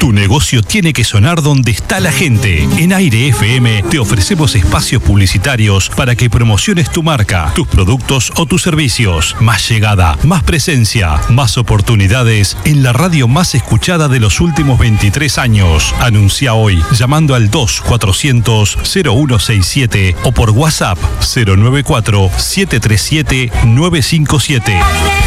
Tu negocio tiene que sonar donde está la gente. En Aire FM te ofrecemos espacios publicitarios para que promociones tu marca, tus productos o tus servicios. Más llegada, más presencia, más oportunidades en la radio más escuchada de los últimos 23 años. Anuncia hoy llamando al 2400-0167 o por WhatsApp 094-737-957.